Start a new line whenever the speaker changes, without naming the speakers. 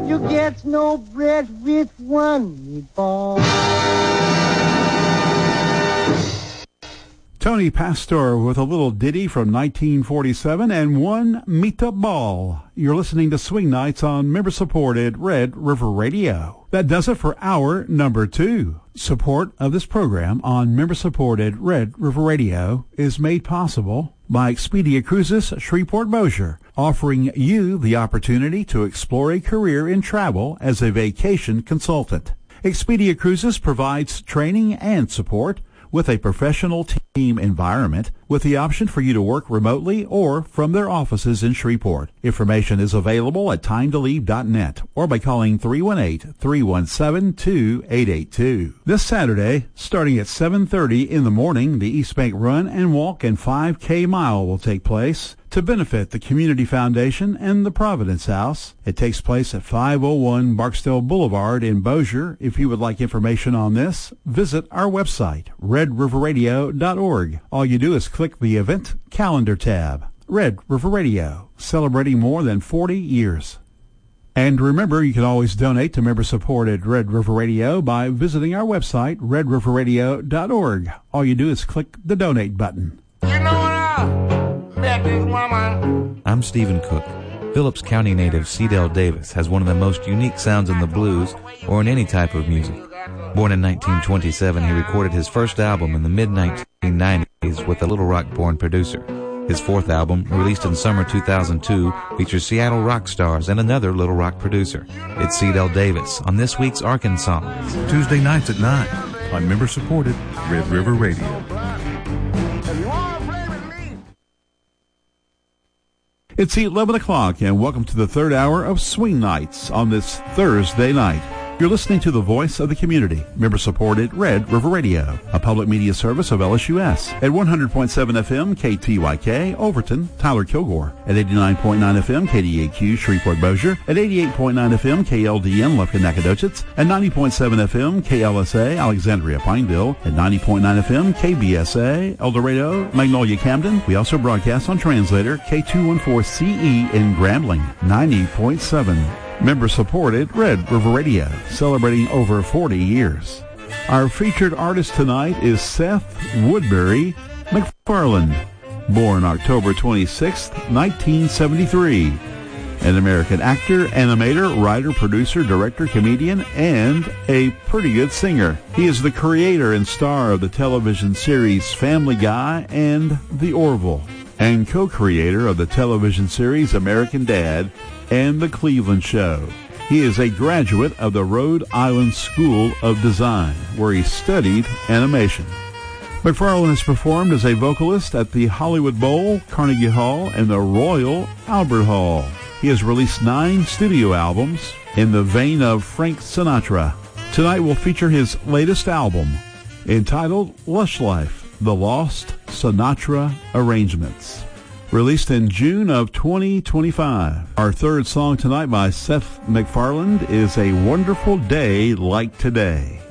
You get no bread with one meatball.
Tony Pastor with a little ditty from 1947 and one meatball. You're listening to Swing Nights on member-supported Red River Radio. That does it for hour number 2. Support of this program on member-supported Red River Radio is made possible by Expedia Cruises Shreveport Bossier, offering you the opportunity to explore a career in travel as a vacation consultant. Expedia Cruises provides training and support with a professional team environment with the option for you to work remotely or from their offices in Shreveport. Information is available at timetolive.net or by calling 318-317-2882. This Saturday, starting at 7:30 in the morning, the East Bank Run and Walk and 5K Mile will take place to benefit the Community Foundation and the Providence House. It takes place at 501 Barksdale Boulevard in Bossier. If you would like information on this, visit our website, redriverradio.org. All you do is click the Event Calendar tab. Red River Radio, celebrating more than 40 years. And remember, you can always donate to member-supported Red River Radio by visiting our website, redriverradio.org. All you do is click the Donate button.
You know what met this woman.
I'm Stephen Cook. Phillips County native Cedell Davis has one of the most unique sounds in the blues or in any type of music. Born in 1927, he recorded his first album in the mid-1990s with a Little Rock-born producer. His fourth album, released in summer 2002, features Seattle rock stars and another Little Rock producer. It's Cedell Davis on this week's Arkansas.
Tuesday nights at 9 on member-supported Red River Radio.
It's 11 o'clock, and welcome to the third hour of Swing Nights on this Thursday night. You're listening to the voice of the community, member-supported Red River Radio, a public media service of LSUS, at 100.7 FM KTYK, Overton, Tyler Kilgore, at 89.9 FM KDAQ, Shreveport Bossier, at 88.9 FM KLDN, Lufkin Nacogdoches, at 90.7 FM KLSA, Alexandria Pineville, at 90.9 FM KBSA, El Dorado, Magnolia Camden. We also broadcast on translator K214CE in Grambling, 90.7. Member-supported Red River Radio, celebrating over 40 years. Our featured artist tonight is Seth Woodbury McFarland, born October 26, 1973. An American actor, animator, writer, producer, director, comedian, and a pretty good singer. He is the creator and star of the television series Family Guy and The Orville, and co-creator of the television series American Dad and The Cleveland Show. He is a graduate of the Rhode Island School of Design, where he studied animation. McFarland has performed as a vocalist at the Hollywood Bowl, Carnegie Hall, and the Royal Albert Hall. He has released 9 studio albums in the vein of Frank Sinatra. Tonight will feature his latest album, entitled Lush Life, The Lost Sinatra Arrangements, released in June of 2025. Our third song tonight by Seth McFarland is A Wonderful Day Like Today.